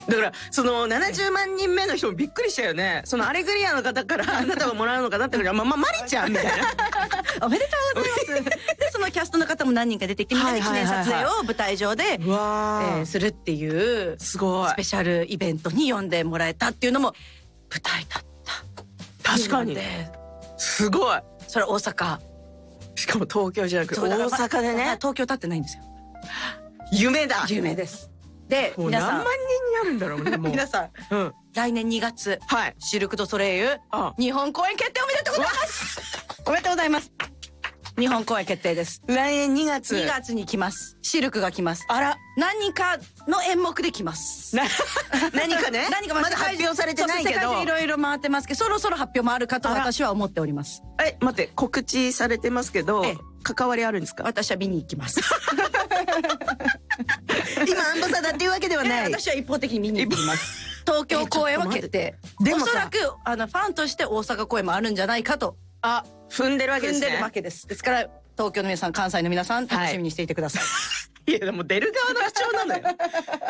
だからその70万人目の人もびっくりしたよね。そのアレグリアの方からあなたはもらうのかなって言うから、マリちゃんみたいな。 おめでとうございます。でそのキャストの方も何人か出てきて、みんなで記念撮影を舞台上でするっていうすごいスペシャルイベントに呼んでもらえたっていうのも舞台だった。 確かにすごい。 それ大阪、 しかも東京じゃなくて大阪でね。 東京立ってないんですよ。 夢だ。 夢です。で皆さん何万人になるんだろうね。もう皆さん、来年2月、シルク・ドゥ・ソレイユ日本公演決定おめでとうございます。おめでとうございます。日本公演決定です。 来年2 月に来ます。シルクが来ます。 あら、 何かの演目で来ます。 何かね。何かまだ発表されてないけど、 世界中いろいろ回ってますけど、そろそろ発表もあるかと私は思っております。 待って、告知されてますけど、関わりあるんですか？ 私は見に行きます。 今アンバサダーっていうわけではない。 私は一方的に見に行きます。東京公演は決定。おそらくファンとして大阪公演もあるんじゃないかと踏んでるわけですね。 踏んでるわけです。ですから東京の皆さん、関西の皆さん、楽しみにしていてください。 いやでも出る側の主張なのよ。